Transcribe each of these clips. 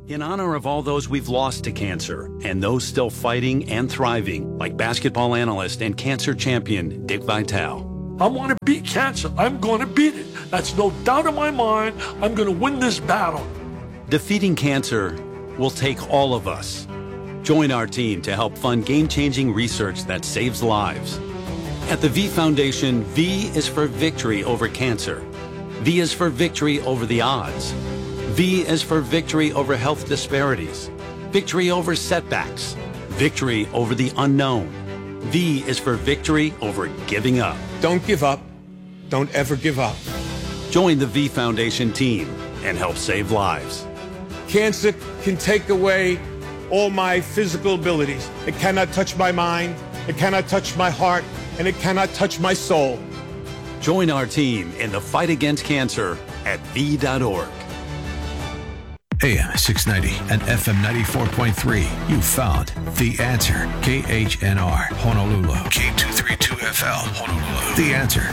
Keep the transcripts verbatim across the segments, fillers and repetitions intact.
In honor of all those we've lost to cancer and those still fighting and thriving, like basketball analyst and cancer champion Dick Vitale. I want to beat cancer. I'm going to beat it. That's no doubt in my mind. I'm going to win this battle. Defeating cancer will take all of us. Join our team to help fund game-changing research that saves lives. At the V Foundation, V is for victory over cancer. V is for victory over the odds. V is for victory over health disparities, victory over setbacks, victory over the unknown. V is for victory over giving up. Don't give up. Don't ever give up. Join the V Foundation team and help save lives. Cancer can take away all my physical abilities. It cannot touch my mind, it cannot touch my heart, and it cannot touch my soul. Join our team in the fight against cancer at V dot org. A M six ninety and F M ninety-four point three. You found The Answer. K H N R, Honolulu. K two thirty-two F L, Honolulu. The Answer.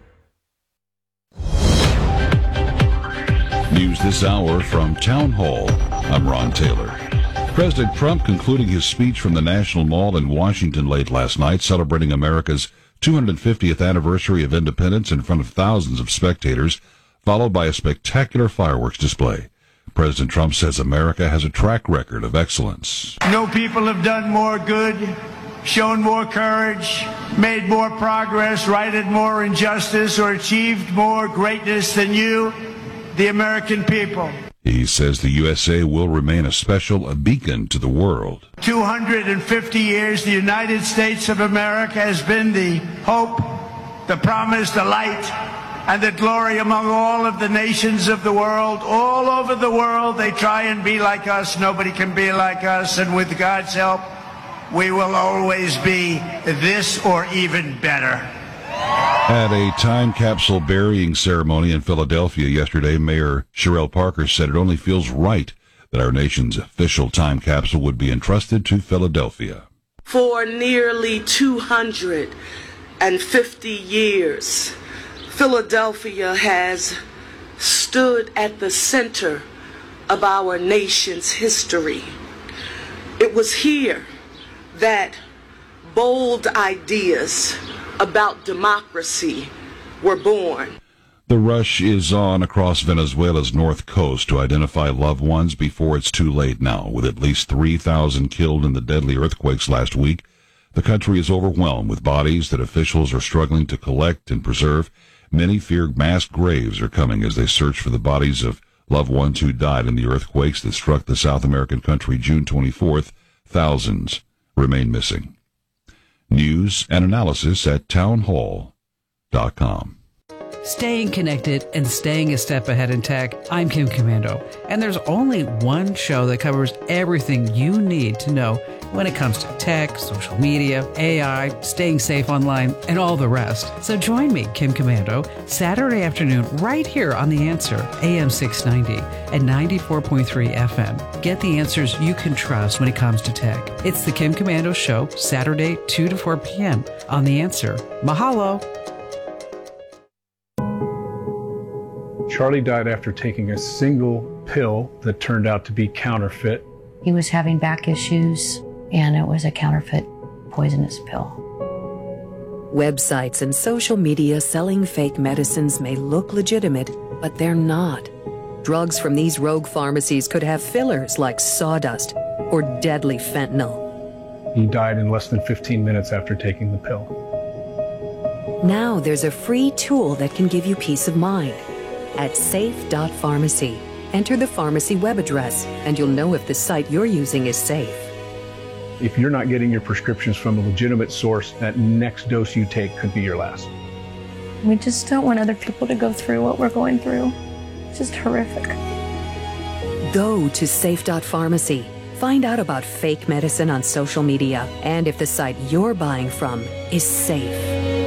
News this hour from Town Hall. I'm Ron Taylor. President Trump concluding his speech from the National Mall in Washington late last night, celebrating America's two hundred fiftieth anniversary of independence in front of thousands of spectators, followed by a spectacular fireworks display. President Trump says America has a track record of excellence. No people have done more good, shown more courage, made more progress, righted more injustice, or achieved more greatness than you, the American people. He says the U S A will remain a special a beacon to the world. two hundred fifty years, the United States of America has been the hope, the promise, the light, and the glory among all of the nations of the world. All over the world, they try and be like us. Nobody can be like us. And with God's help, we will always be this or even better. At a time capsule burying ceremony in Philadelphia yesterday, Mayor Sherelle Parker said it only feels right that our nation's official time capsule would be entrusted to Philadelphia. For nearly two hundred fifty years, Philadelphia has stood at the center of our nation's history. It was here that bold ideas about democracy were born. The rush is on across Venezuela's north coast to identify loved ones before it's too late now. With at least three thousand killed in the deadly earthquakes last week, the country is overwhelmed with bodies that officials are struggling to collect and preserve. Many fear mass graves are coming as they search for the bodies of loved ones who died in the earthquakes that struck the South American country June twenty-fourth. Thousands remain missing. News and analysis at townhall dot com. Staying connected and staying a step ahead in tech, I'm Kim Commando, and there's only one show that covers everything you need to know when it comes to tech, social media, A I, staying safe online, and all the rest. So join me, Kim Commando, Saturday afternoon right here on The Answer, A M six ninety and ninety-four point three F M. Get the answers you can trust when it comes to tech. It's the Kim Commando Show, Saturday, two to four p.m. on The Answer. Mahalo! Charlie died after taking a single pill that turned out to be counterfeit. He was having back issues, and it was a counterfeit poisonous pill. Websites and social media selling fake medicines may look legitimate, but they're not. Drugs from these rogue pharmacies could have fillers like sawdust or deadly fentanyl. He died in less than fifteen minutes after taking the pill. Now there's a free tool that can give you peace of mind. At safe dot pharmacy, enter the pharmacy web address, and you'll know if the site you're using is safe. If you're not getting your prescriptions from a legitimate source, that next dose you take could be your last. We just don't want other people to go through what we're going through. It's just horrific. Go to safe dot pharmacy. Find out about fake medicine on social media and if the site you're buying from is safe.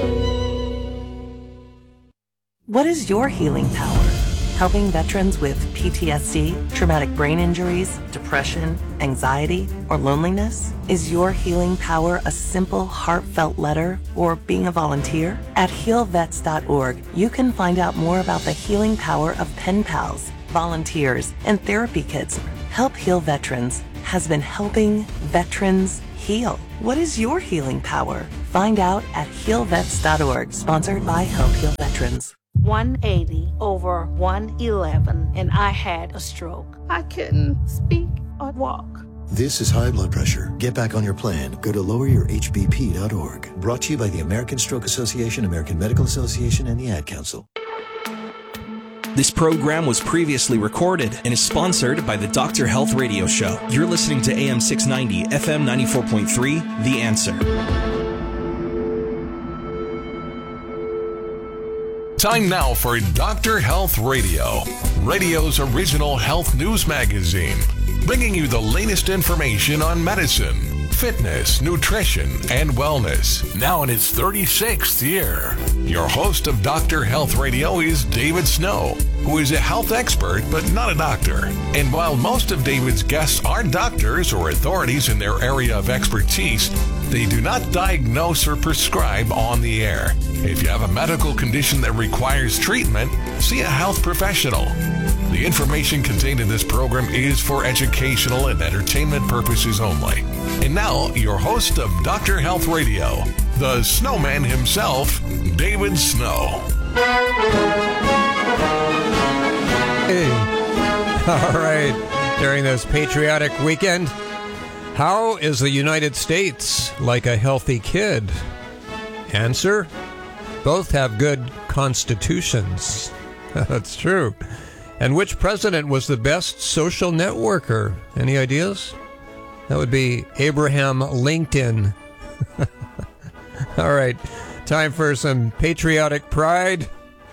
What is your healing power? Helping veterans with P T S D, traumatic brain injuries, depression, anxiety, or loneliness? Is your healing power a simple, heartfelt letter or being a volunteer? At heal vets dot org, you can find out more about the healing power of pen pals, volunteers, and therapy kits. Help Heal Veterans has been helping veterans heal. What is your healing power? Find out at heal vets dot org, sponsored by Help Heal Veterans. one eighty over one eleven, and I had a stroke. I couldn't speak or walk. This is high blood pressure. Get back on your plan. Go to lower your h b p dot org. Brought to you by the American Stroke Association, American Medical Association, and the Ad Council. This program was previously recorded and is sponsored by the Doctor Health Radio Show. You're listening to A M six ninety, F M ninety-four point three, The Answer. Time now for Doctor Health Radio, radio's original health news magazine, bringing you the latest information on medicine, fitness, nutrition, and wellness. Now in its thirty-sixth year. Your host of Doctor Health Radio is David Snow, who is a health expert but not a doctor. And while most of David's guests are doctors or authorities in their area of expertise, they do not diagnose or prescribe on the air. If you have a medical condition that requires treatment, see a health professional. The information contained in this program is for educational and entertainment purposes only. And now, your host of Doctor Health Radio, the snowman himself, David Snow. Hey. All right. During this patriotic weekend, how is the United States like a healthy kid? Answer: both have good constitutions. That's true. And which president was the best social networker? Any ideas? That would be Abraham Lincoln. All right, time for some patriotic pride.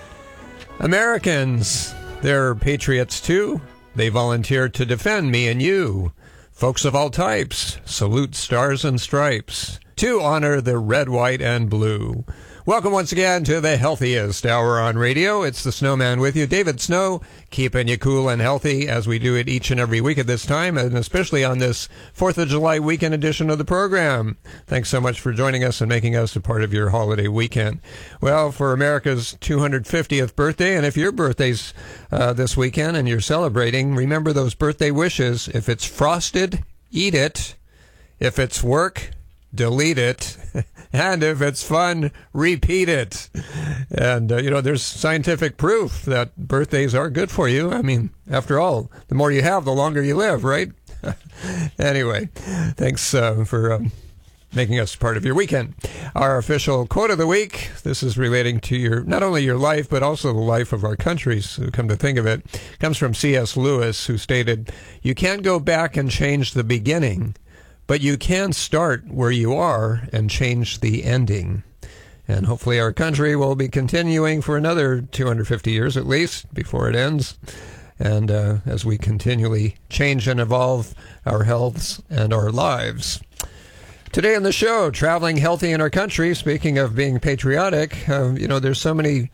Americans, they're patriots too. They volunteer to defend me and you. Folks of all types, salute stars and stripes to honor the red, white, and blue. Welcome once again to the healthiest hour on radio. It's the Snowman with you, David Snow, keeping you cool and healthy as we do it each and every week at this time, and especially on this fourth of July weekend edition of the program. Thanks so much for joining us and making us a part of your holiday weekend. Well, for America's two hundred fiftieth birthday, and if your birthday's uh, this weekend and you're celebrating, remember those birthday wishes. If it's frosted, eat it. If it's work, delete it. And if it's fun, repeat it. And, uh, you know, there's scientific proof that birthdays are good for you. I mean, after all, the more you have, the longer you live, right? Anyway, thanks uh, for um, making us part of your weekend. Our official quote of the week, this is relating to your not only your life, but also the life of our countries, so come to think of it, comes from C S Lewis, who stated, "You can't go back and change the beginning, but you can start where you are and change the ending." And hopefully our country will be continuing for another two hundred fifty years at least before it ends. And uh, as we continually change and evolve our healths and our lives. Today on the show, traveling healthy in our country. Speaking of being patriotic, uh, you know, there's so many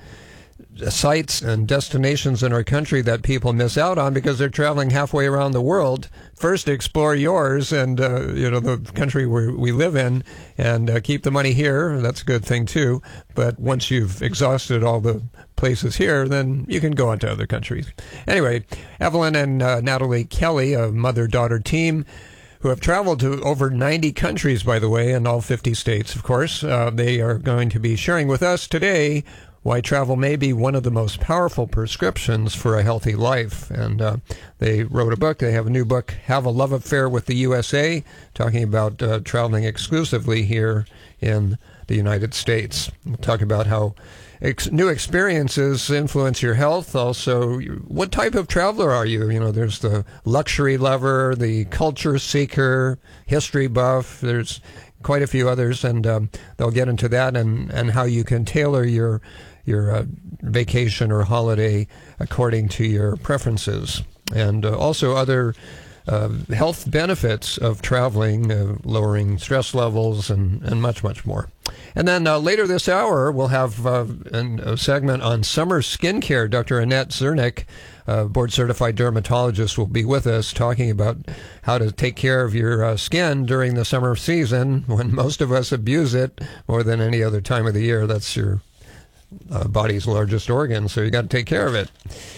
sites and destinations in our country that people miss out on because they're traveling halfway around the world. First, explore yours and, uh, you know, the country where we live in, and uh, keep the money here. That's a good thing, too. But once you've exhausted all the places here, then you can go on to other countries. Anyway, Evelyn and uh, Natalie Kelly, a mother-daughter team, who have traveled to over ninety countries, by the way, in all fifty states, of course. Uh, they are going to be sharing with us today why travel may be one of the most powerful prescriptions for a healthy life. And uh, they wrote a book. They have a new book, Have a Love Affair with the U S A, talking about uh, traveling exclusively here in the United States. We'll talk about how ex- new experiences influence your health. Also, what type of traveler are you? You know, there's the luxury lover, the culture seeker, history buff. There's quite a few others, and um, they'll get into that and, and how you can tailor your your uh, vacation or holiday according to your preferences. And uh, also other uh, health benefits of traveling, uh, lowering stress levels, and, and much, much more. And then uh, later this hour, we'll have uh, an, a segment on summer skincare. Doctor Annette Zernick, uh, board-certified dermatologist, will be with us talking about how to take care of your uh, skin during the summer season when most of us abuse it more than any other time of the year. That's your uh, body's largest organ, so you got to take care of it.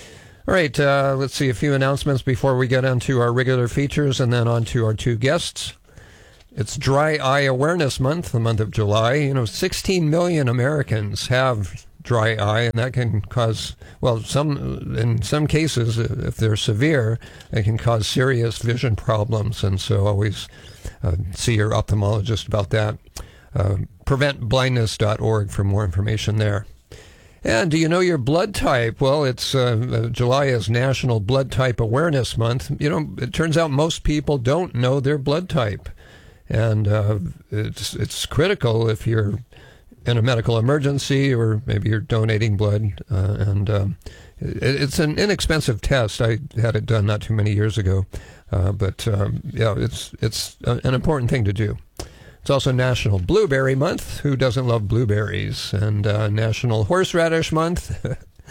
All right, uh, let's see a few announcements before we get into our regular features and then on to our two guests. It's Dry Eye Awareness Month, the month of July. You know, sixteen million Americans have dry eye, and that can cause, well, some in some cases, if they're severe, it can cause serious vision problems. And so always uh, see your ophthalmologist about that. Uh, prevent blindness dot org for more information there. And do you know your blood type? Well, it's uh, July is National Blood Type Awareness Month. You know, it turns out most people don't know their blood type. And uh, it's it's critical if you're in a medical emergency or maybe you're donating blood. Uh, and um, it, it's an inexpensive test. I had it done not too many years ago. Uh, but, um, yeah, it's, it's an important thing to do. It's also National Blueberry Month. Who doesn't love blueberries? And uh, National Horseradish Month.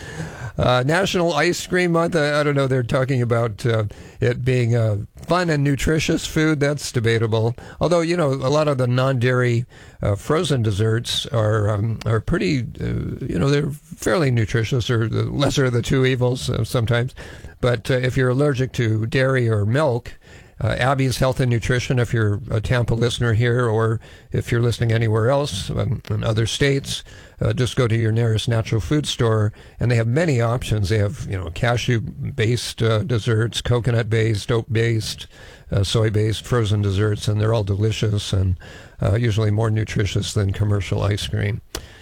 uh, National Ice Cream Month. I, I don't know. They're talking about uh, it being a fun and nutritious food. That's debatable. Although, you know, a lot of the non-dairy uh, frozen desserts are um, are pretty, uh, you know, they're fairly nutritious, or the lesser of the two evils uh, sometimes. But uh, if you're allergic to dairy or milk, Uh, Abby's Health and Nutrition, if you're a Tampa listener here or if you're listening anywhere else um, in other states, uh, just go to your nearest natural food store, and they have many options. They have, you know, cashew-based uh, desserts, coconut-based, oat-based, uh, soy-based frozen desserts, and they're all delicious and uh, usually more nutritious than commercial ice cream.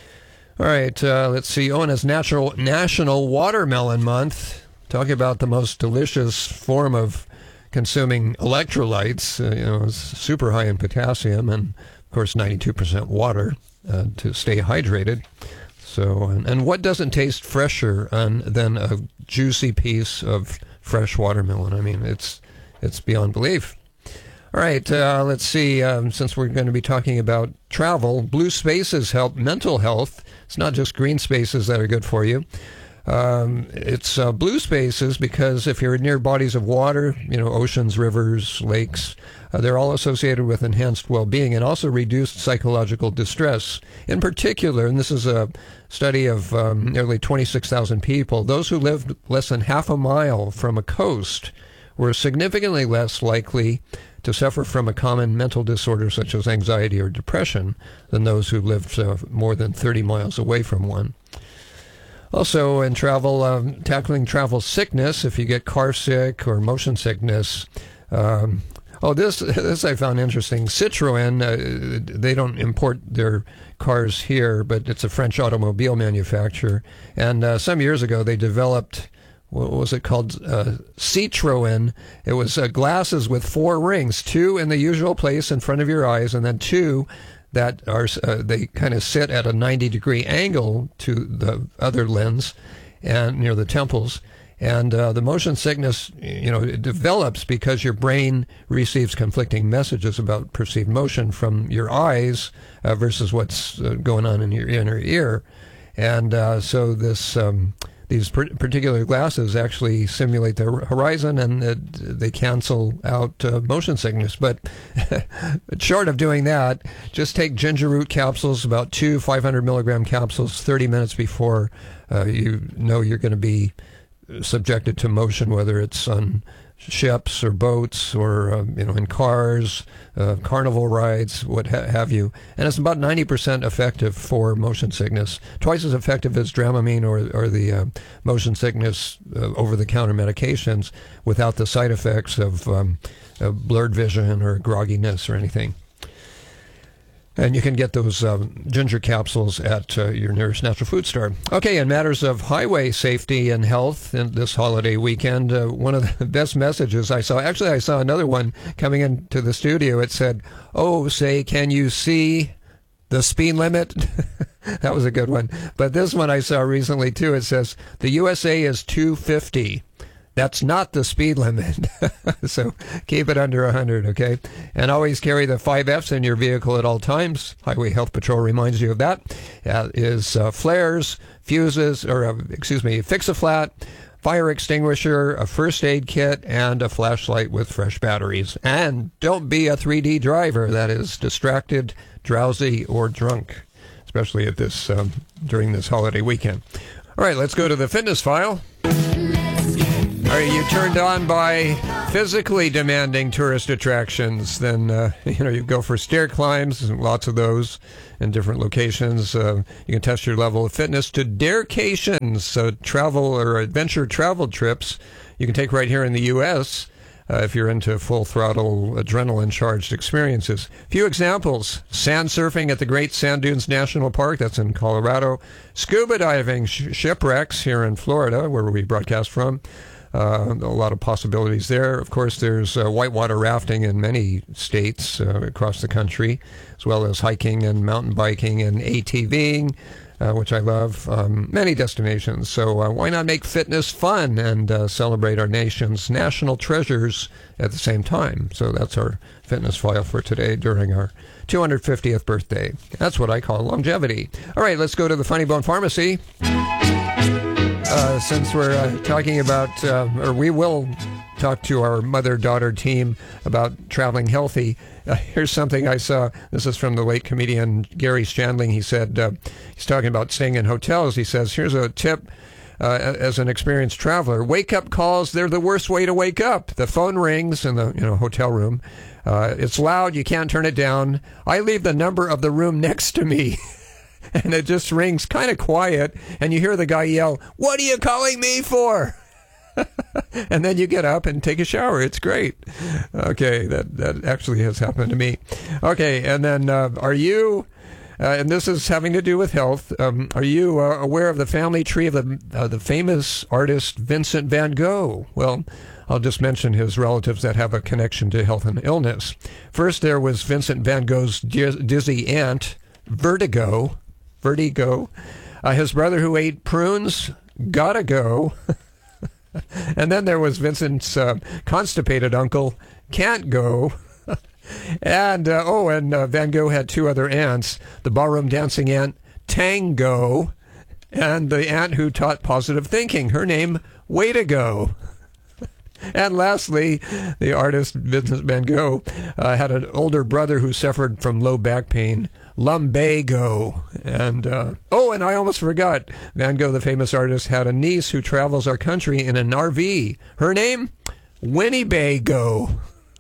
All right, uh, let's see. Oh, and it's Natural, National Watermelon Month. Talking about the most delicious form of consuming electrolytes, uh, you know, it's super high in potassium and, of course, ninety-two percent water uh, to stay hydrated. So, and, and what doesn't taste fresher um, than a juicy piece of fresh watermelon? I mean, it's it's beyond belief. All right, uh, let's see. Um, since we're going to be talking about travel, blue spaces help mental health. It's not just green spaces that are good for you. Um, it's uh, blue spaces because if you're near bodies of water, you know, oceans, rivers, lakes, uh, they're all associated with enhanced well-being and also reduced psychological distress. In particular, and this is a study of um, nearly twenty-six thousand people, those who lived less than half a mile from a coast were significantly less likely to suffer from a common mental disorder such as anxiety or depression than those who lived uh, more than thirty miles away from one. Also, in travel, um, tackling travel sickness, if you get car sick or motion sickness. Um, oh, this this I found interesting. Citroën, uh, they don't import their cars here, but it's a French automobile manufacturer. And uh, some years ago, they developed, what was it called? Uh, Citroën. It was uh, glasses with four rings, two in the usual place in front of your eyes, and then two that are, uh, they kind of sit at a ninety degree angle to the other lens and near the temples. And uh, the motion sickness, you know, it develops because your brain receives conflicting messages about perceived motion from your eyes uh, versus what's uh, going on in your inner ear. And uh, so this, um, these particular glasses actually simulate the horizon, and uh, they cancel out uh, motion sickness. But short of doing that, just take ginger root capsules, about two five hundred milligram capsules, thirty minutes before uh, you know you're going to be subjected to motion, whether it's on ships or boats or uh, you know in cars, uh, carnival rides, what ha- have you. And it's about ninety percent effective for motion sickness, twice as effective as Dramamine or, or the uh, motion sickness uh, over-the-counter medications without the side effects of um, uh, blurred vision or grogginess or anything. And you can get those um, ginger capsules at uh, your nearest natural food store. Okay, in matters of highway safety and health in this holiday weekend, uh, one of the best messages I saw, actually I saw another one coming into the studio. It said, oh, say, can you see the speed limit? That was a good one. But this one I saw recently, too. It says, the U S A is two fifty. That's not the speed limit. So keep it under one hundred, okay? And always carry the five F's in your vehicle at all times. Highway Health Patrol reminds you of that. That is uh, flares, fuses, or uh, excuse me, fix-a-flat, fire extinguisher, a first aid kit, and a flashlight with fresh batteries. And don't be a three D driver that is distracted, drowsy, or drunk, especially at this um, during this holiday weekend. All right, let's go to the fitness file. Let's Are you turned on by physically demanding tourist attractions? Then uh, you know you go for stair climbs, lots of those in different locations. Uh, you can test your level of fitness to Darecations, so travel or adventure travel trips you can take right here in the U S Uh, if you're into full throttle adrenaline charged experiences. Few examples: sand surfing at the Great Sand Dunes National Park, that's in Colorado; scuba diving, sh- shipwrecks here in Florida, where we broadcast from. Uh, a lot of possibilities there. Of course, there's uh, whitewater rafting in many states uh, across the country, as well as hiking and mountain biking and ATVing, uh, which I love. Um, many destinations. So uh, why not make fitness fun and uh, celebrate our nation's national treasures at the same time? So that's our fitness file for today during our two hundred fiftieth birthday. That's what I call longevity. All right, let's go to the Funny Bone Pharmacy. Uh, since we're uh, talking about, uh, or we will talk to our mother-daughter team about traveling healthy, uh, here's something I saw. This is from the late comedian Gary Shandling. He said, uh, he's talking about staying in hotels. He says, here's a tip uh, as an experienced traveler. Wake-up calls, they're the worst way to wake up. The phone rings in the you know hotel room. Uh, it's loud. You can't turn it down. I leave the number of the room next to me. And it just rings kind of quiet, and you hear the guy yell, "What are you calling me for?" And then you get up and take a shower. It's great. Okay, that, that actually has happened to me. Okay, and then uh, are you, uh, and this is having to do with health, um, are you uh, aware of the family tree of the, uh, the famous artist Vincent van Gogh? Well, I'll just mention his relatives that have a connection to health and illness. First, there was Vincent van Gogh's diz- dizzy aunt, Vertigo. Vertigo. Uh, his brother who ate prunes, gotta go. And then there was Vincent's uh, constipated uncle, can't go. and, uh, oh, and uh, Van Gogh had two other aunts, the ballroom dancing aunt, Tango, and the aunt who taught positive thinking, her name, Way to Go. And lastly, the artist Vincent van Gogh uh, had an older brother who suffered from low back pain, lumbago. And, uh, oh, and I almost forgot, Van Gogh, the famous artist, had a niece who travels our country in an R V. Her name? Winnebago.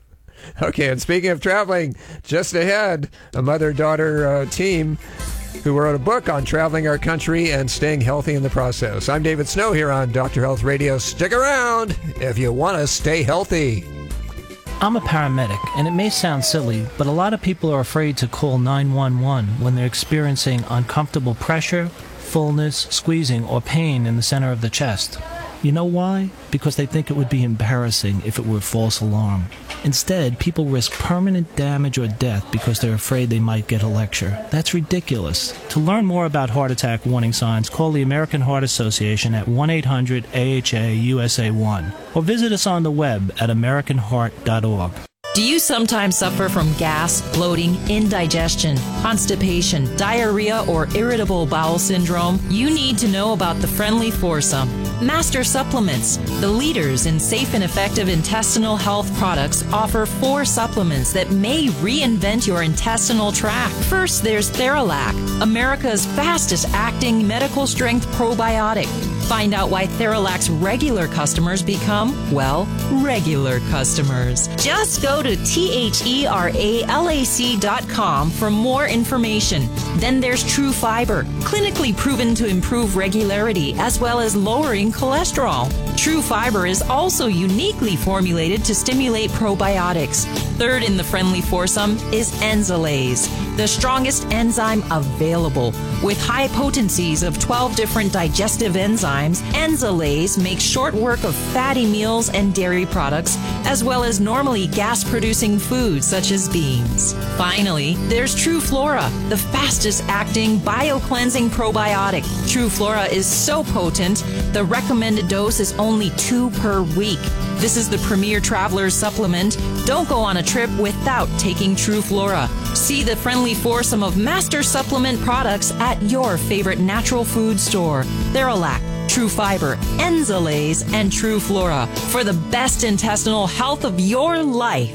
Okay, and speaking of traveling, just ahead, a mother-daughter uh, team who wrote a book on traveling our country and staying healthy in the process. I'm David Snow here on Doctor Health Radio. Stick around if you want to stay healthy. I'm a paramedic, and it may sound silly, but a lot of people are afraid to call nine one one when they're experiencing uncomfortable pressure, fullness, squeezing, or pain in the center of the chest. You know why? Because they think it would be embarrassing if it were a false alarm. Instead, people risk permanent damage or death because they're afraid they might get a lecture. That's ridiculous. To learn more about heart attack warning signs, call the American Heart Association at one eight hundred A H A U S A one or visit us on the web at american heart dot org. Do you sometimes suffer from gas, bloating, indigestion, constipation, diarrhea, or irritable bowel syndrome? You need to know about the Friendly Foursome. Master Supplements, the leaders in safe and effective intestinal health products, offer four supplements that may reinvent your intestinal tract. First, there's Theralac, America's fastest acting medical strength probiotic. Find out why Theralac's regular customers become, well, regular customers. Just go to T H E R A L A C dot com for more information. Then there's True Fiber, clinically proven to improve regularity as well as lowering cholesterol. True Fiber is also uniquely formulated to stimulate probiotics. Third in the Friendly Foursome is Enzalase, the strongest enzyme available. With high potencies of twelve different digestive enzymes, Enzalase makes short work of fatty meals and dairy products, as well as normally gas-producing foods such as beans. Finally, there's True Flora, the fastest-acting bio-cleansing probiotic. True Flora is so potent, the recommended dose is only two per week. This is the premier traveler's supplement. Don't go on a trip without taking True Flora. See the Friendly Foursome of Master Supplement products at your favorite natural food store. Theralac, True Fiber, Enzalase, and True Flora for the best intestinal health of your life.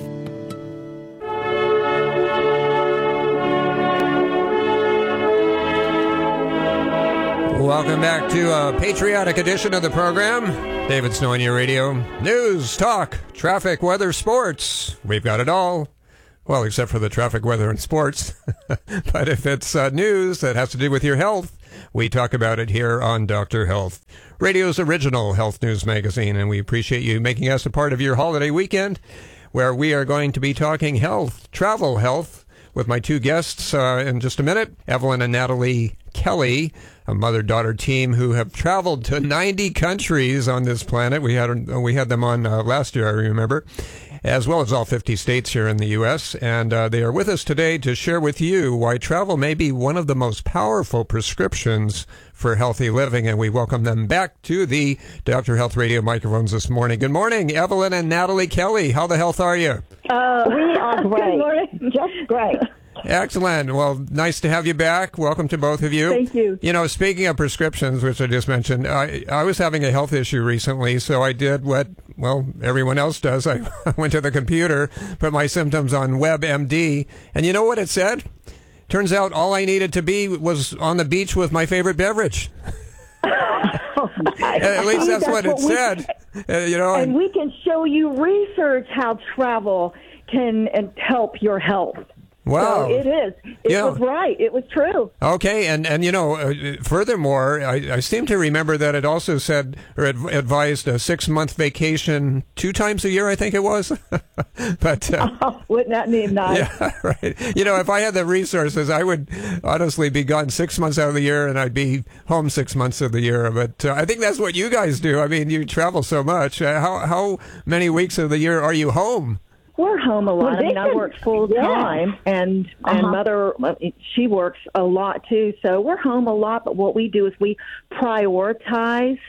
Welcome back to a patriotic edition of the program. David Snow on your radio. News, talk, traffic, weather, sports. We've got it all. Well, except for the traffic, weather, and sports. But if it's uh, news that has to do with your health, we talk about it here on Doctor Health, radio's original health news magazine. And we appreciate you making us a part of your holiday weekend, where we are going to be talking health, travel health, with my two guests uh, in just a minute, Evelyn and Natalie Kelly, a mother-daughter team who have traveled to ninety countries on this planet. We had we had them on uh, last year, I remember, as well as all fifty states here in the U S, and uh, they are with us today to share with you why travel may be one of the most powerful prescriptions for healthy living, and we welcome them back to the Doctor Health Radio microphones this morning. Good morning, Evelyn and Natalie Kelly. How the health are you? Uh, we are great. Just great. Excellent. Well, nice to have you back. Welcome to both of you. Thank you. You know, speaking of prescriptions, which I just mentioned, I, I was having a health issue recently, so I did what, well, everyone else does. I went to the computer, put my symptoms on WebMD, and you know what it said? Turns out all I needed to be was on the beach with my favorite beverage. At least that's, that's what it what said. We, uh, you know, and, and we can show you research how travel can and help your health. Wow. So it is. It yeah. was right. It was true. Okay. And, and you know, uh, furthermore, I, I seem to remember that it also said or adv- advised a six-month vacation two times a year, I think it was. But uh, oh, wouldn't that be nice? Yeah, right. You know, if I had the resources, I would honestly be gone six months out of the year and I'd be home six months of the year. But uh, I think that's what you guys do. I mean, you travel so much. Uh, how, how many weeks of the year are you home? We're home a lot. Well, I mean, I work full time, yeah. and and uh-huh. Mother, she works a lot too. So we're home a lot. But what we do is we prioritize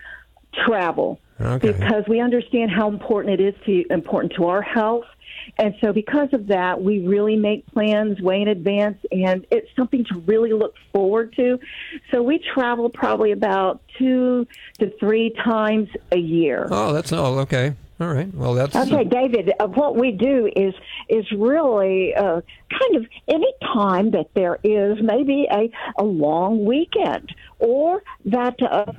travel okay. because we understand how important it is to important to our health, and so because of that, we really make plans way in advance, and it's something to really look forward to. So we travel probably about two to three times a year. Oh, that's all okay. All right. Well, that's okay, David. Uh, what we do is is really uh, kind of any time that there is maybe a, a long weekend, or that, uh,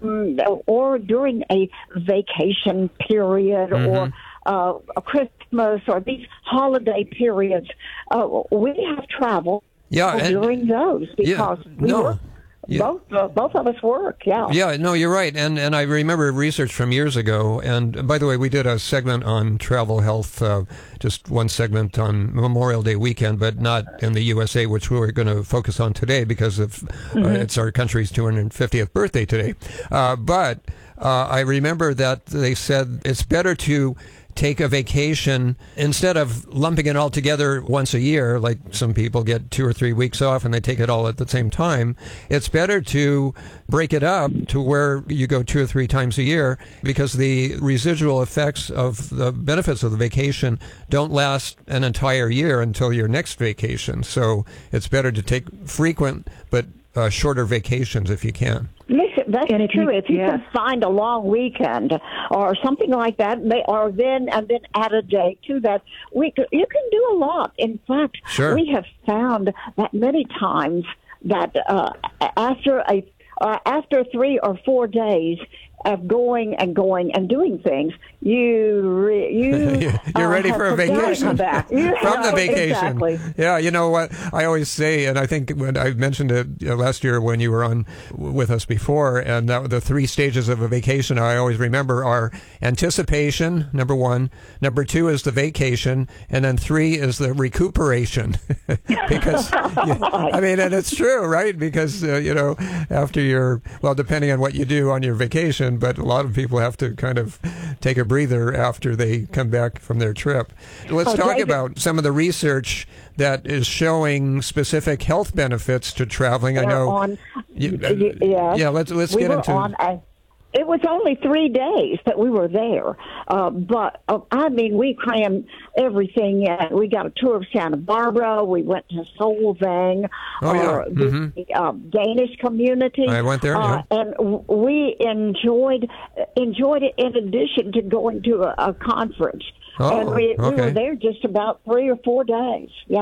or during a vacation period, mm-hmm. or uh, a Christmas, or these holiday periods. Uh, we have travel yeah, and, during those because yeah, we no. work. Yeah. Both uh, both of us work, yeah. Yeah, no, you're right. And and I remember research from years ago. And by the way, we did a segment on travel health, uh, just one segment on Memorial Day weekend, but not in the U S A, which we're going to focus on today because of mm-hmm. uh, it's our country's two hundred fiftieth birthday today. Uh, but uh, I remember that they said it's better to take a vacation instead of lumping it all together once a year, like some people get two or three weeks off and they take it all at the same time. It's better to break it up to where you go two or three times a year because the residual effects of the benefits of the vacation don't last an entire year until your next vacation. So it's better to take frequent but uh, shorter vacations if you can. Listen, that's and if true. You, if you yeah. can find a long weekend or something like that, they are then and then add a day to that. We could, you can do a lot. In fact, sure. we have found that many times that uh, after a uh, after three or four days of going and going and doing things, you re, you you're uh, ready for a vacation back. from the vacation. Exactly. Yeah, you know what I always say, and I think when I mentioned it you know, last year when you were on with us before, and that, the three stages of a vacation I always remember are anticipation, number one, number two is the vacation, and then three is the recuperation. Because you, I mean, and it's true, right? Because uh, you know, after your well, depending on what you do on your vacation. But a lot of people have to kind of take a breather after they come back from their trip. Let's oh, talk David. about some of the research that is showing specific health benefits to traveling. We're I know. On, you, uh, yes. Yeah, let's let's we get were into. On a, it was only three days that we were there, uh, but uh, I mean, we crammed everything in. We got a tour of Santa Barbara. We went to Solvang, oh, yeah. uh, mm-hmm. the uh, Danish community. I went there, uh, yeah. and w- we enjoyed enjoyed it in addition to going to a, a conference. Oh, and we, okay. we were there just about three or four days. Yeah.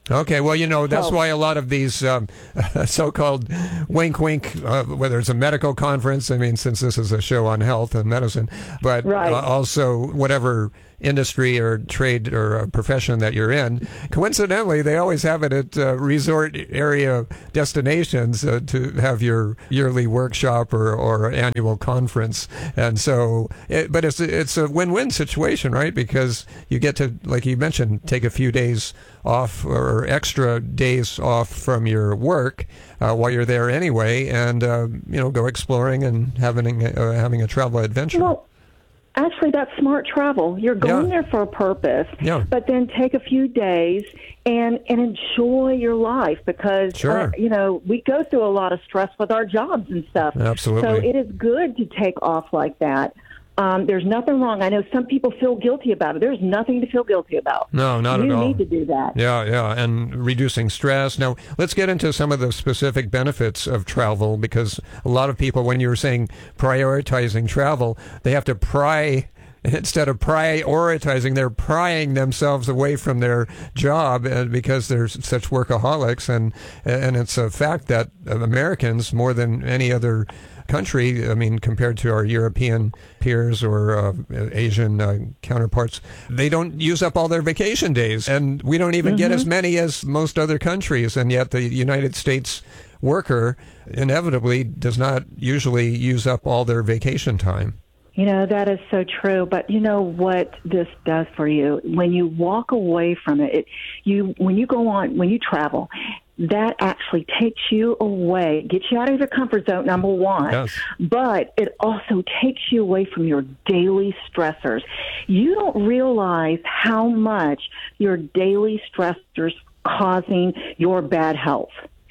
Okay, well, you know, that's So- why a lot of these um, so-called wink-wink, uh, whether it's a medical conference, I mean, since this is a show on health and medicine, but Right. uh, also whatever industry or trade or uh, profession that you're in, coincidentally, they always have it at uh, resort area destinations uh, to have your yearly workshop or, or annual conference. And so, it, but it's, it's a win-win situation, right? Because you get to, like you mentioned, take a few days off or extra days off from your work uh, while you're there anyway, and uh, you know, go exploring and having uh, having a travel adventure. Well, actually, that's smart travel. You're going Yeah. there for a purpose, Yeah. but then take a few days and and enjoy your life because Sure. uh, you know we go through a lot of stress with our jobs and stuff. Absolutely. So it is good to take off like that. Um, there's nothing wrong. I know some people feel guilty about it. There's nothing to feel guilty about. No, not you at all. You need to do that. Yeah, yeah, and reducing stress. Now, let's get into some of the specific benefits of travel, because a lot of people, when you were saying prioritizing travel, they have to pry. Instead of prioritizing, they're prying themselves away from their job uh, because they're such workaholics, and and it's a fact that Americans, more than any other country, I mean, compared to our European peers or uh, Asian uh, counterparts, they don't use up all their vacation days, and we don't even get as many as most other countries, and yet the United States worker inevitably does not usually use up all their vacation time. You know, that is so true. But you know what this does for you? When you walk away from it, it you when you go on, when you travel, that actually takes you away, gets you out of your comfort zone, number one. Yes. But it also takes you away from your daily stressors. You don't realize how much your daily stressors causing your bad health.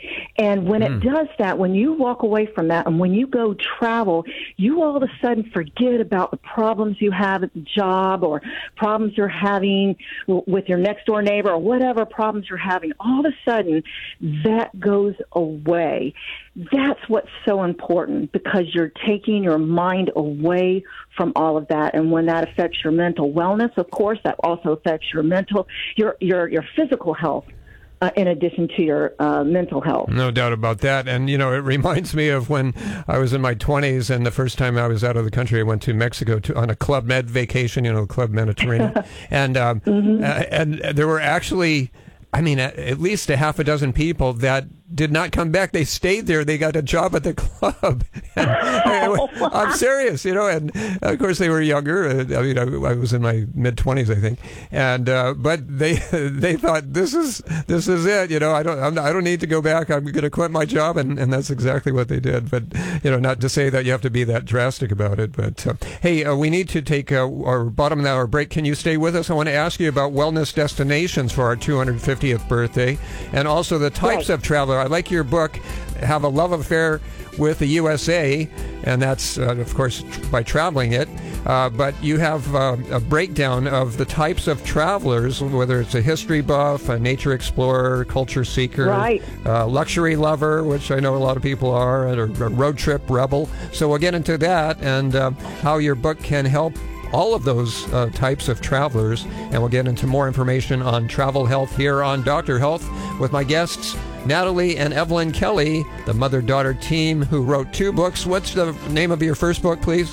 And when it does that, when you walk away from that and when you go travel, you all of a sudden forget about the problems you have at the job or problems you're having w- with your next door neighbor or whatever problems you're having. All of a sudden, that goes away. That's what's so important because you're taking your mind away from all of that. And when that affects your mental wellness, of course, that also affects your mental, your, your, your physical health. Uh, in addition to your uh, mental health. No doubt about that. And, you know, it reminds me of when I was in my twenties and the first time I was out of the country, I went to Mexico to, on a Club Med vacation, you know, Club Mediterranean. and, um, mm-hmm. uh, and there were actually, I mean, at, at least a half a dozen people that did not come back. They stayed there. They got a job at the club. And, I, I'm serious, you know. And of course, they were younger. I mean, I, I was in my mid twenties, I think. And uh, but they they thought this is this is it. You know, I don't I'm, I don't need to go back. I'm going to quit my job, and, and that's exactly what they did. But you know, not to say that you have to be that drastic about it. But uh, hey, uh, we need to take uh, our bottom of our break. Can you stay with us? I want to ask you about wellness destinations for our two hundred fiftieth birthday, and also the types right. of travel. I like your book, Have a Love Affair with the U S A, and that's, uh, of course, tr- by traveling it. Uh, but you have uh, a breakdown of the types of travelers, whether it's a history buff, a nature explorer, culture seeker, right. uh, luxury lover, which I know a lot of people are, or a road trip rebel. So we'll get into that and uh, how your book can help all of those uh, types of travelers. And we'll get into more information on travel health here on Doctor Health with my guests, Natalie and Evelyn Kelly, the mother-daughter team who wrote two books. What's the name of your first book, please?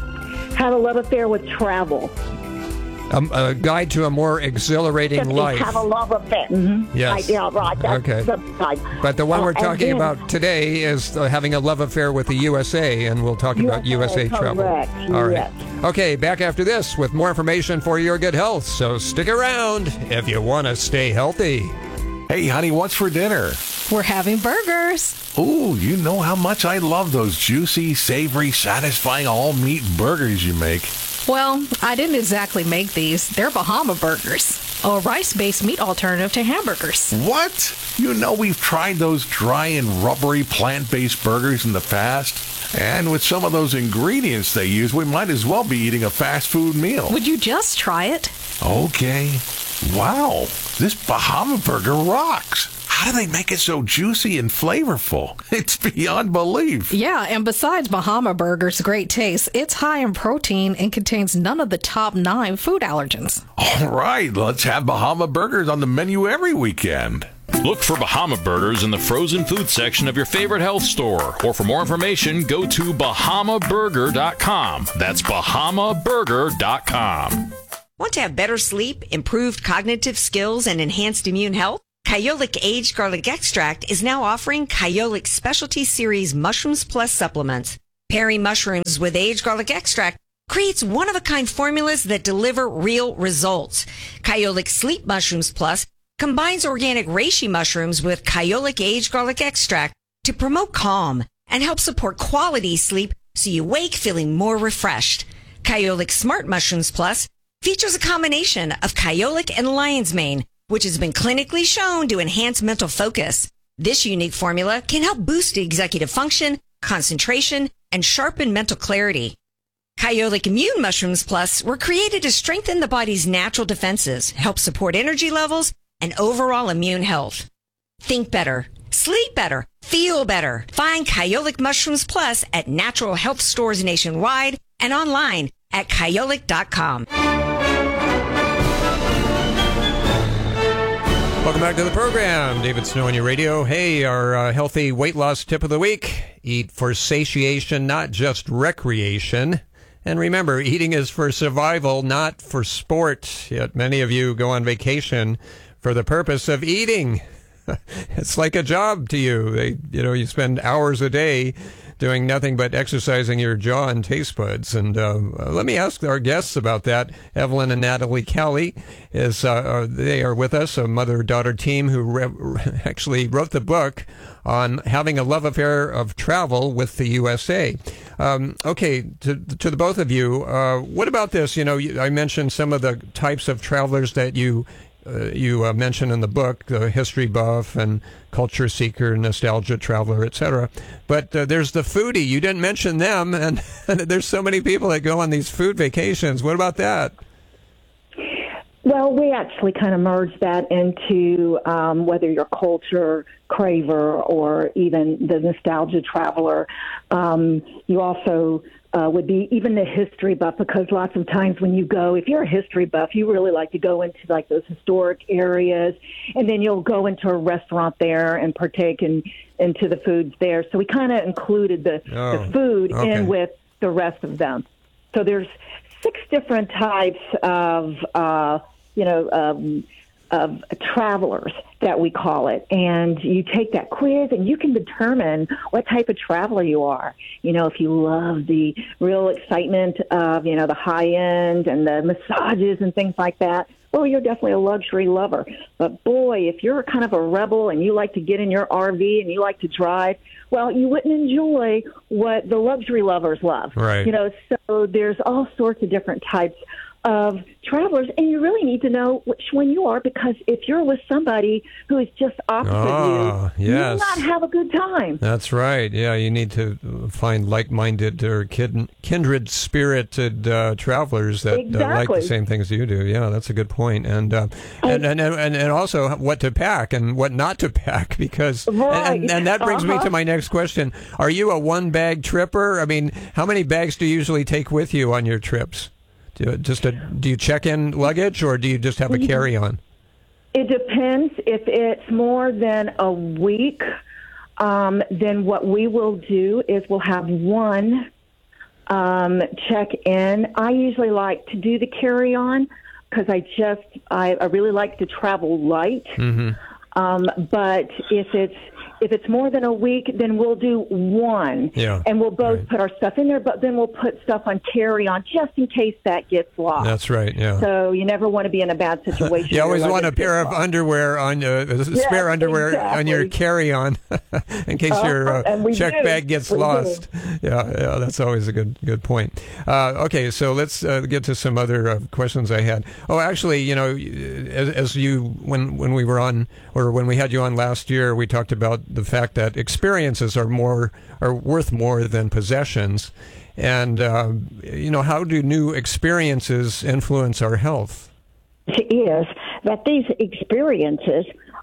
Have a Love Affair with Travel. Um, a guide to a more exhilarating Simply life. Have a Love Affair. Mm-hmm. Yes. I, yeah, right. That's Okay. the type. But the one Uh, we're and talking then- about today is uh, having a love affair with the U S A, and we'll talk about U S A travel. correct, All right. yes. Okay, back after this with more information for your good health. So stick around if you want to stay healthy. Hey, honey, what's for dinner? We're having burgers. Ooh, you know how much I love those juicy, savory, satisfying all-meat burgers you make. Well, I didn't exactly make these. They're Bahama burgers, a rice-based meat alternative to hamburgers. What? You know we've tried those dry and rubbery plant-based burgers in the past. And with some of those ingredients they use, we might as well be eating a fast food meal. Would you just try it? Okay. Wow, this Bahama burger rocks. how do they make it so juicy and flavorful? It's beyond belief. Yeah, and besides Bahama Burger's great taste, it's high in protein and contains none of the top nine food allergens. All right, let's have Bahama Burgers on the menu every weekend. Look for Bahama Burgers in the frozen food section of your favorite health store. Or for more information, go to bahama burger dot com. That's bahama burger dot com. Want to have better sleep, improved cognitive skills, and enhanced immune health? Kyolic Aged Garlic Extract is now offering Kyolic Specialty Series Mushrooms Plus supplements. Pairing mushrooms with aged garlic extract creates one-of-a-kind formulas that deliver real results. Kyolic Sleep Mushrooms Plus combines organic reishi mushrooms with Kyolic Aged Garlic Extract to promote calm and help support quality sleep so you wake feeling more refreshed. Kyolic Smart Mushrooms Plus features a combination of kyolic and lion's mane, which has been clinically shown to enhance mental focus. This unique formula can help boost executive function, concentration, and sharpen mental clarity. Kyolic Immune Mushrooms Plus were created to strengthen the body's natural defenses, help support energy levels, and overall immune health. Think better, sleep better, feel better. Find Kyolic Mushrooms Plus at natural health stores nationwide and online at kyolic dot com. Welcome back to the program. David Snow on your radio. Hey, our uh, healthy weight loss tip of the week. Eat for satiation, not just recreation. And remember, eating is for survival, not for sport. Yet many of you go on vacation for the purpose of eating. It's like a job to you. They, you know, you spend hours a day doing nothing but exercising your jaw and taste buds. And uh, let me ask our guests about that. Evelyn and Natalie Kelly is uh, they are with us, a mother-daughter team who re- actually wrote the book on having a love affair of travel with the U S A. Um, okay, to, to the both of you, uh, what about this? You know, I mentioned some of the types of travelers that you Uh, you uh, mentioned in the book, the history buff and culture seeker, nostalgia traveler, et cetera. But uh, there's the foodie. You didn't mention them, and, and there's so many people that go on these food vacations. What about that? Well, we actually kind of merged that into um, whether you're a culture craver or even the nostalgia traveler. Um, you also uh, would be even the history buff, because lots of times when you go, if you're a history buff, you really like to go into like those historic areas, and then you'll go into a restaurant there and partake in into the foods there. So we kind of included the, Oh, the food okay. in with the rest of them. So there's six different types of uh, you know, um, of travelers that we call it. And you take that quiz and you can determine what type of traveler you are. You know, if you love the real excitement of, you know, the high end and the massages and things like that, well, you're definitely a luxury lover. But boy, if you're kind of a rebel and you like to get in your R V and you like to drive, well, you wouldn't enjoy what the luxury lovers love. Right. You know, so there's all sorts of different types of travelers, and you really need to know which one you are, because if you're with somebody who is just opposite Ah, you, yes. you will not have a good time. That's right. Yeah, you need to find like-minded or kin- kindred-spirited uh, travelers that uh, like Exactly. the same things you do. Yeah, that's a good point. And, uh, and, and and and also what to pack and what not to pack, because Right. and, and that brings me Uh-huh. to my next question. Are you a one-bag tripper? I mean, how many bags do you usually take with you on your trips? Do you, just a, do you check in luggage, or do you just have a carry-on? It depends. If it's more than a week, um, then what we will do is we'll have one um, check in. I usually like to do the carry-on because I just I, I really like to travel light. Mm-hmm. Um, but if it's if it's more than a week, then we'll do one, Yeah, and we'll both put our stuff in there. But then we'll put stuff on carry-on just in case that gets lost. That's right, yeah. So you never want to be in a bad situation. You always Your want a luggage pair gets of lost. underwear on uh, spare Yes, underwear on your exactly. carry-on in case your Uh, and uh, we check do. bag gets We do. lost. Yeah, yeah, that's always a good good point. Uh, okay, so let's uh, get to some other uh, questions I had. Oh, actually, you know, as, as you when when we were on or when we had you on last year, we talked about the fact that experiences are more are worth more than possessions. And uh, you know, how do new experiences influence our health? Is that these experiences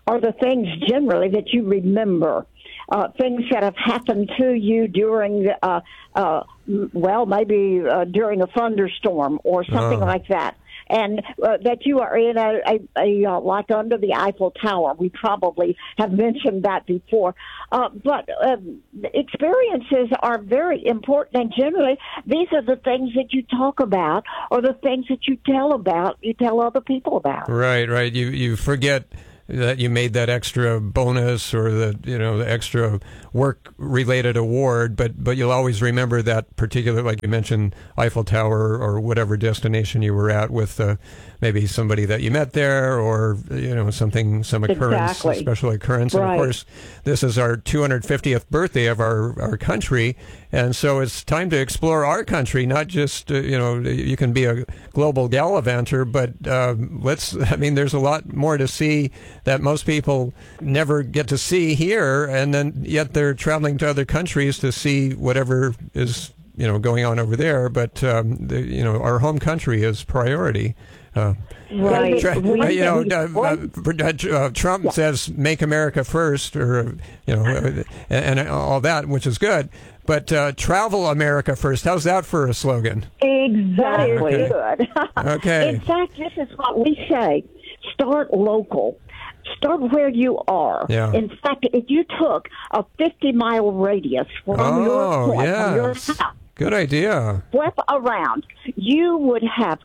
are the things generally that you remember. Uh, things that have happened to you during, uh, uh, well, maybe uh, during a thunderstorm or something Oh. like that. And uh, that you are in a, a, a uh, like under the Eiffel Tower. We probably have mentioned that before. Uh, but uh, experiences are very important, and generally these are the things that you talk about or the things that you tell about, you tell other people about. Right, right. You you forget that you made that extra bonus or the you know the extra work related award, but but you'll always remember that particular, like you mentioned, Eiffel Tower or whatever destination you were at with uh, maybe somebody that you met there, or you know something some occurrence, Exactly. a special occurrence. And Right. of course, this is our two hundred fiftieth birthday of our our country, and so it's time to explore our country. Not just uh, you know you can be a global gallivanter, but uh, let's. I mean, there's a lot more to see that most people never get to see here, and then yet they're traveling to other countries to see whatever is you know going on over there. But um, the, you know our home country is priority. Uh, Right. Tra- We- you know, we- uh, uh, uh, Trump says "Make America First," or you know, uh, and, and all that, which is good. But uh, "Travel America First," how's that for a slogan? Exactly. Okay. Good. Okay. In fact, this is what we say. Start local. Start where you are. Yeah. In fact, if you took a fifty-mile radius from your Oh, point, from your yes. house, Good idea. swept around, you would have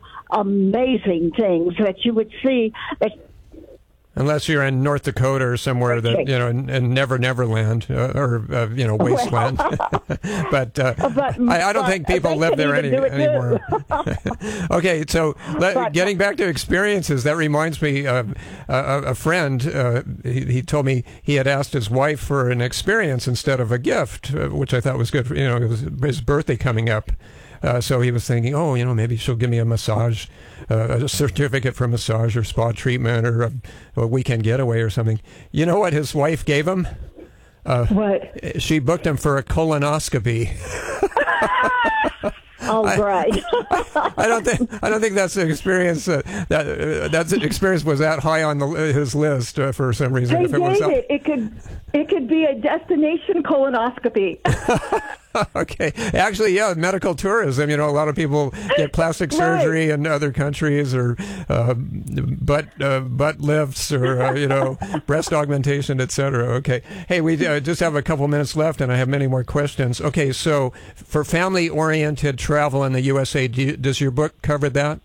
amazing things that you would see that Unless you're in North Dakota or somewhere that, you know, in, in Never Never Land, uh, or, uh, you know, wasteland. but uh, But- I, I don't but think people they live can there even any, do it too. anymore. Okay, so let, But- getting back to experiences, that reminds me of uh, a, a friend. Uh, he, he told me he had asked his wife for an experience instead of a gift, uh, which I thought was good. For, you know, it was his birthday coming up. Uh, so he was thinking, oh, you know, maybe she'll give me a massage, uh, a certificate for massage or spa treatment or a, a weekend getaway or something. You know what his wife gave him? Uh, what? She booked him for a colonoscopy. Oh, great! I, I don't think I don't think that's an experience uh, that uh, that experience was that high on the, his list uh, for some reason. They if it was gave it. It could it could be a destination colonoscopy. Okay. Actually, yeah, medical tourism. You know, a lot of people get plastic surgery Right. in other countries, or uh, butt uh, butt lifts, or uh, you know, breast augmentation, et cetera. Okay. Hey, we uh, just have a couple minutes left, and I have many more questions. Okay, so for family-oriented travel in the U S A, do you, does your book cover that?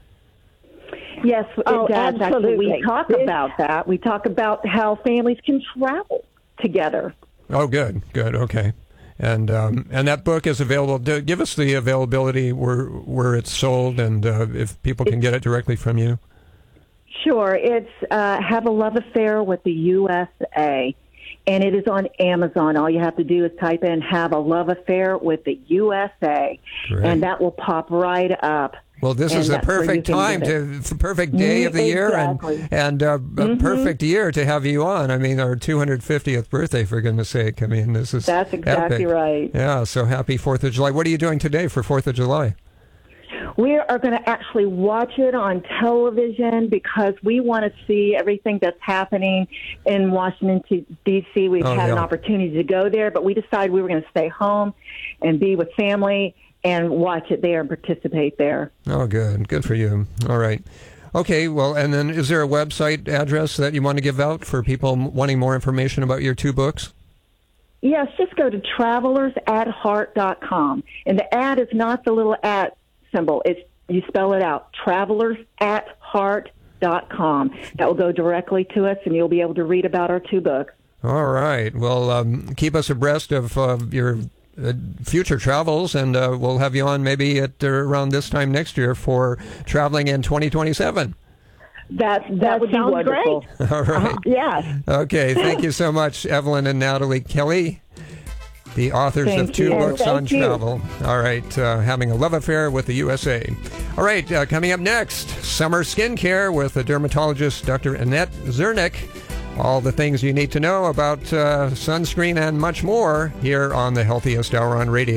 Yes, it Oh, does. Actually, we absolutely. talk This- about that. We talk about how families can travel together. Oh, good, good, okay. And um, and that book is available. Do, give us the availability where where it's sold, and uh, if people can get it directly from you. Sure, it's uh, Have a Love Affair with the U S A, and it is on Amazon. All you have to do is type in Have a Love Affair with the U S A, Great. and that will pop right up. Well, this And is a that's where you perfect can time get to it. f- perfect day of the year, Exactly. and and uh, a Mhm. perfect year to have you on. I mean, our two hundred fiftieth birthday, for goodness sake. I mean, this is That's exactly epic. right. Yeah, so happy Fourth of July. What are you doing today for Fourth of July? We are going to actually watch it on television because we want to see everything that's happening in Washington, D C We've Oh, had an yeah. opportunity to go there, but we decided we were going to stay home and be with family and watch it there and participate there. Oh, good, good for you. All right. Okay, well, and then is there a website address that you want to give out for people m- wanting more information about your two books? Yes, just go to travelers at heart dot com. And the at is not the little at symbol. It's you spell it out, travelers at heart dot com. That will go directly to us, and you'll be able to read about our two books. All right. Well, um, keep us abreast of uh, your uh, future travels, and uh, we'll have you on maybe at uh, around this time next year for traveling in twenty twenty-seven. That that, That would be sounds wonderful. All right. Uh-huh. Yes. Okay. Thank you so much, Evelyn and Natalie Kelly, the authors Thank of two you. books Thank on you. travel. All right. Uh, having a love affair with the U S A. All right. Uh, coming up next, summer skincare with the dermatologist, Doctor Annette Zernick. All the things you need to know about uh, sunscreen and much more here on the Healthiest Hour on Radio.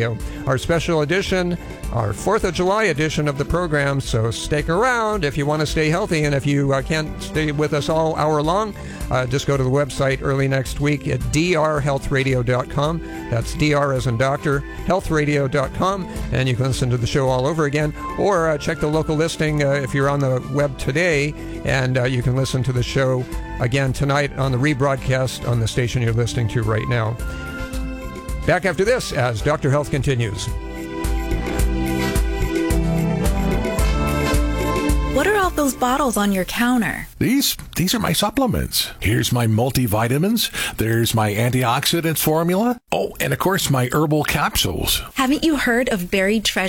our special edition, our fourth of July edition of the program. So stick around if you want to stay healthy. And if you uh, can't stay with us all hour long, uh, just go to the website early next week at d r health radio dot com. That's D R as in doctor, health radio dot com. And you can listen to the show all over again. Or uh, check the local listing uh, if you're on the web today. And uh, you can listen to the show again tonight on the rebroadcast on the station you're listening to right now. Back after this as Doctor Health continues. What are all those bottles on your counter? These these are my supplements. Here's my multivitamins. There's my antioxidants formula. Oh, and of course my herbal capsules. Haven't you heard of Buried Treasure?